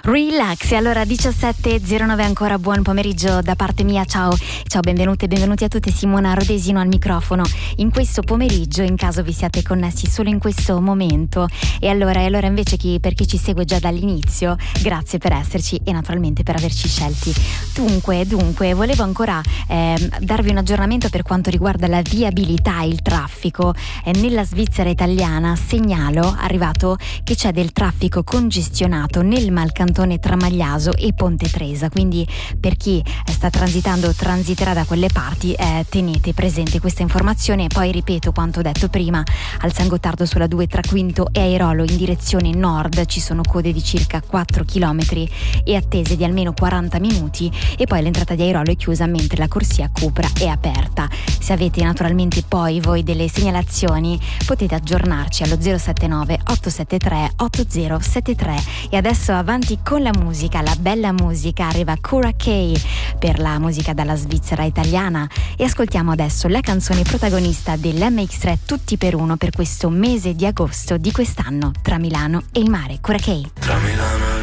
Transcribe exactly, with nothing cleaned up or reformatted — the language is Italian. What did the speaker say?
Relax. E allora diciassette e zero nove ancora, buon pomeriggio da parte mia, ciao ciao, benvenute e benvenuti a tutte. Simona Rodesino al microfono in questo pomeriggio, in caso vi siate connessi solo in questo momento. E allora, e allora invece chi, per chi ci segue già dall'inizio, grazie per esserci e naturalmente per averci scelti. Dunque, dunque, volevo ancora eh, darvi un aggiornamento per quanto riguarda la viabilità e il traffico. Eh, nella Svizzera italiana segnalo, arrivato, che c'è del traffico congestionato nel Malcantone tra Magliaso e Ponte Tresa, quindi per chi sta transitando o transiterà da quelle parti eh, tenete presente questa informazione. E poi ripeto quanto detto prima: al San Gottardo sulla due tra Quinto e Airolo in direzione nord ci sono code di circa quattro chilometri e attese di almeno quaranta minuti, e poi l'entrata di Airolo è chiusa mentre la corsia Cupra è aperta. Se avete naturalmente poi voi delle segnalazioni potete aggiornarci allo zero sette nove otto sette tre otto zero sette tre. E adesso avanti con la musica, la bella musica, arriva Cura Kay per la musica dalla Svizzera italiana, e ascoltiamo adesso la canzone protagonista dell'M X tre Tutti per Uno per questo mese di agosto di quest'anno, Tra Milano e il mare. Cura Kay. Tra Milano